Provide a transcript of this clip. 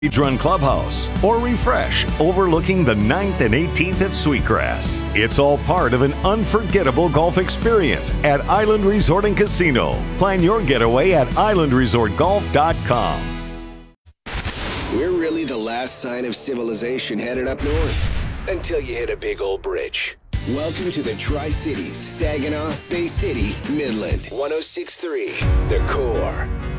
Run Clubhouse, or refresh overlooking the 9th and 18th at Sweetgrass. It's all part of an unforgettable golf experience at Island Resort and Casino. Plan your getaway at islandresortgolf.com. We're really the last sign of civilization headed up north until you hit a big old bridge. Welcome to the Tri-Cities, Saginaw, Bay City, Midland, 106.3, The Core.